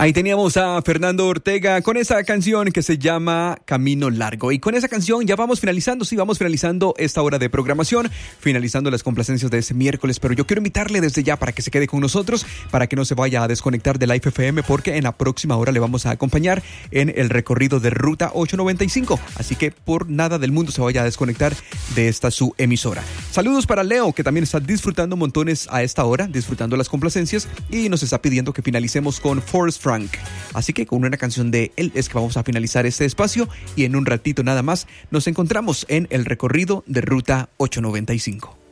Ahí teníamos a Fernando Ortega con esa canción que se llama Camino Largo. Y con esa canción ya vamos finalizando, vamos finalizando esta hora de programación, finalizando las complacencias de ese miércoles. Pero yo quiero invitarle desde ya para que se quede con nosotros, para que no se vaya a desconectar de Life FM, porque en la próxima hora le vamos a acompañar en el recorrido de Ruta 895. Así que por nada del mundo se vaya a desconectar de esta su emisora. Saludos para Leo, que también está disfrutando montones a esta hora, disfrutando las complacencias, y nos está pidiendo que finalicemos con Forrest Frank. Así que con una canción de él es que vamos a finalizar este espacio, y en un ratito nada más nos encontramos en el recorrido de Ruta 895.